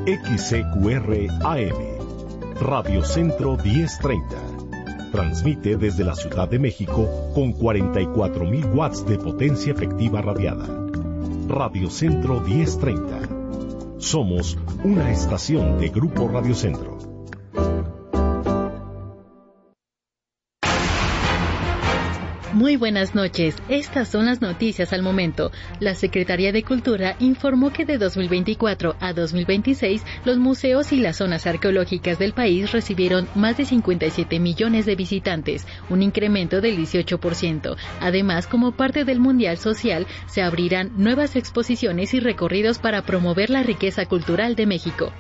XCQR AM, Radio Centro 1030. Transmite desde la Ciudad de México con 44.000 watts de potencia efectiva radiada. Radio Centro 1030. Somos una estación de Grupo Radio Centro. Muy buenas noches, estas son las noticias al momento. La Secretaría de Cultura informó que de 2024 a 2026 los museos y las zonas arqueológicas del país recibieron más de 57 millones de visitantes, un incremento del 18%. Además, como parte del Mundial Social, se abrirán nuevas exposiciones y recorridos para promover la riqueza cultural de México.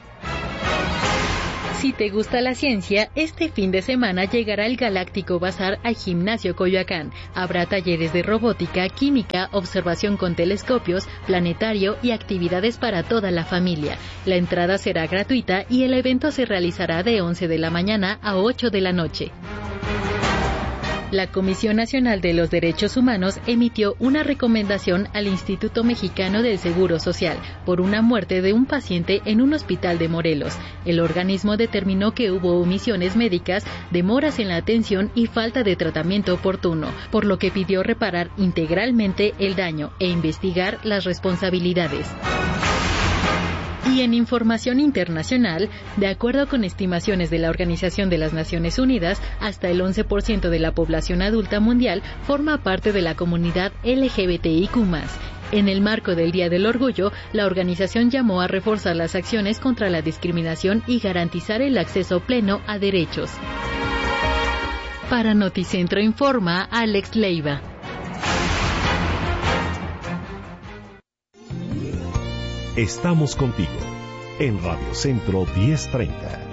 Si te gusta la ciencia, este fin de semana llegará el Galáctico Bazar al Gimnasio Coyoacán. Habrá talleres de robótica, química, observación con telescopios, planetario y actividades para toda la familia. La entrada será gratuita y el evento se realizará de 11 de la mañana a 8 de la noche. La Comisión Nacional de los Derechos Humanos emitió una recomendación al Instituto Mexicano del Seguro Social por una muerte de un paciente en un hospital de Morelos. El organismo determinó que hubo omisiones médicas, demoras en la atención y falta de tratamiento oportuno, por lo que pidió reparar integralmente el daño e investigar las responsabilidades. Y en información internacional, de acuerdo con estimaciones de la Organización de las Naciones Unidas, hasta el 11% de la población adulta mundial forma parte de la comunidad LGBTIQ+. En el marco del Día del Orgullo, la organización llamó a reforzar las acciones contra la discriminación y garantizar el acceso pleno a derechos. Para Noticentro informa Alex Leiva. Estamos contigo en Radio Centro 1030.